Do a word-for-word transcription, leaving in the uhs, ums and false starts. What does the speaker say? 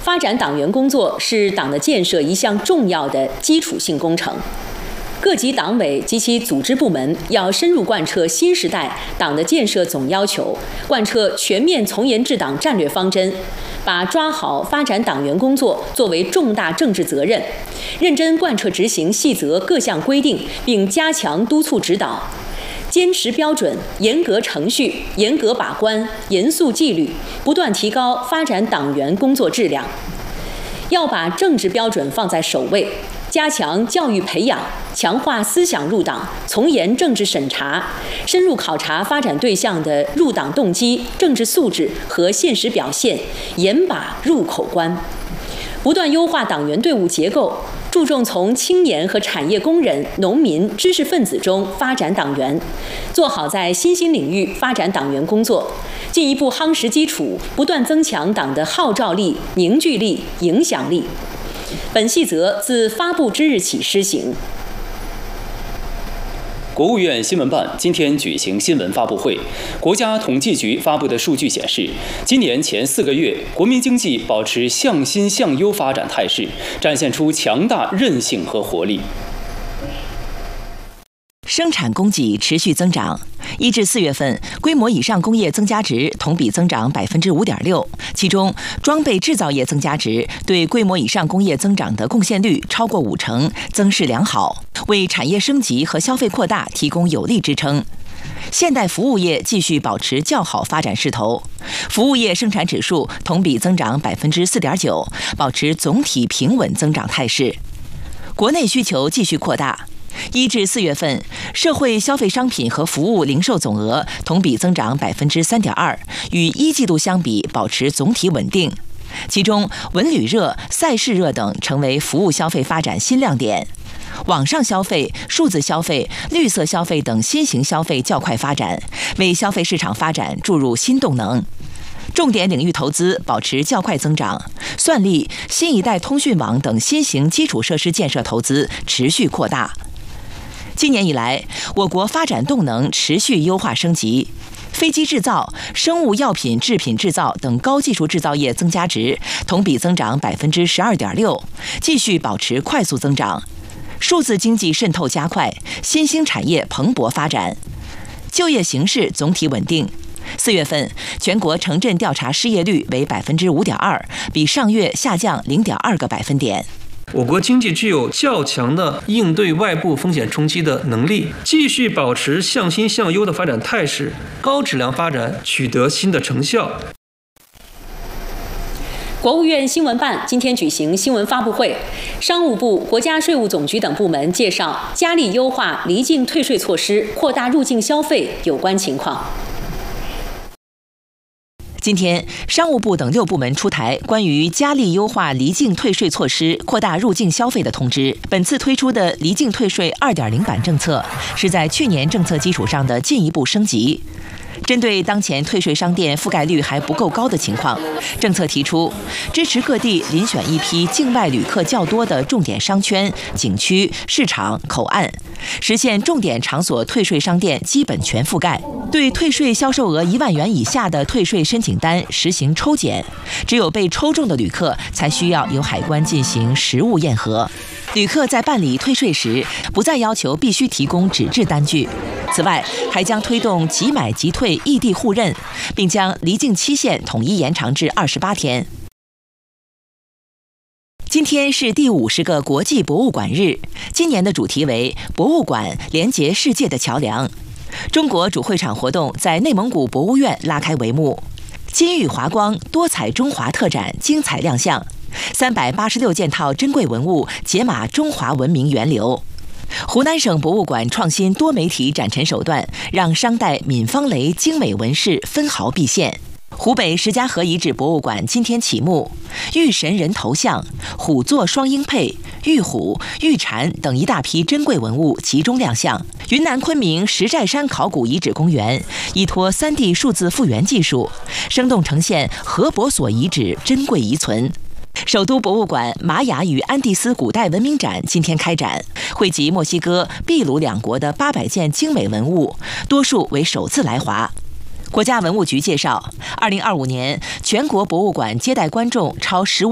发展党员工作是党的建设一项重要的基础性工程。各级党委及其组织部门要深入贯彻新时代党的建设总要求，贯彻全面从严治党战略方针，把抓好发展党员工作作为重大政治责任，认真贯彻执行细则各项规定，并加强督促指导。坚持标准、严格程序、严格把关、严肃纪律，不断提高发展党员工作质量。要把政治标准放在首位，加强教育培养，强化思想入党，从严政治审查，深入考察发展对象的入党动机、政治素质和现实表现，严把入口关。不断优化党员队伍结构，注重从青年和产业工人、农民、知识分子中发展党员，做好在新兴领域发展党员工作，进一步夯实基础，不断增强党的号召力、凝聚力、影响力。本细则自发布之日起施行。 国务院新闻办今天举行新闻发布会。国家统计局发布的数据显示，今年前四个月，国民经济保持向新向优发展态势，展现出强大韧性和活力。 生产供给持续增长，一至四月份，规模以上工业增加值同比增长百分之五点六，其中装备制造业增加值对规模以上工业增长的贡献率超过五成，增势良好，为产业升级和消费扩大提供有力支撑。现代服务业继续保持较好发展势头，服务业生产指数同比增长百分之四点九，保持总体平稳增长态势。国内需求继续扩大。一至四月份，社会消费商品和服务零售总额同比增长百分之三点二，与一季度相比保持总体稳定。其中，文旅热、赛事热等成为服务消费发展新亮点。网上消费、数字消费、绿色消费等新型消费较快发展，为消费市场发展注入新动能。重点领域投资保持较快增长，算力、新一代通讯网等新型基础设施建设投资持续扩大。今年以来，我国发展动能持续优化升级，飞机制造、生物药品制品制造等高技术制造业增加值同比增长百分之十二点六，继续保持快速增长。数字经济渗透加快，新兴产业蓬勃发展，就业形势总体稳定。四月份，全国城镇调查失业率为百分之五点二，比上月下降零点二个百分点。 我国经济具有较强的应对外部风险冲击的能力，继续保持向新向优的发展态势，高质量发展取得新的成效。 国务院新闻办今天举行新闻发布会，商务部、国家税务总局等部门介绍加力优化离境退税措施，扩大入境消费有关情况。 今天，商务部等六部门出台关于加力优化离境退税措施、扩大入境消费的通知。本次推出的离境退税 二点零 版政策，是在去年政策基础上的进一步升级。针对当前退税商店覆盖率还不够高的情况，政策提出支持各地遴选一批境外旅客较多的重点商圈、景区、市场、口岸，实现重点场所退税商店基本全覆盖。对退税销售额一万元以下的退税申请单实行抽检，只有被抽中的旅客才需要由海关进行实物验核。旅客在办理退税时，不再要求必须提供纸质单据。此外，还将推动即买即退异地互认，并将离境期限统一延长至二十八天。今天是第五十个国际博物馆日，今年的主题为“博物馆连结世界的桥梁”。中国主会场活动在内蒙古博物院拉开帷幕，金玉华光多彩中华特展精彩亮相，三百八十六件套珍贵文物解码中华文明源流。湖南省博物馆创新多媒体展陈手段，让商代闵方雷精美纹饰分毫毕现。湖北石家河遗址博物馆今天启幕，玉神人头像、虎座双鹰佩、玉虎、玉蝉等一大批珍贵文物集中亮相。云南昆明石寨山考古遗址公园依托 三 D 数字复原技术，生动呈现河伯所遗址珍贵遗存。首都博物馆玛雅与安第斯古代文明展今天开展，汇集墨西哥、秘鲁两国的八百件精美文物，多数为首次来华。国家文物局介绍，二零二五年全国博物馆接待观众超十五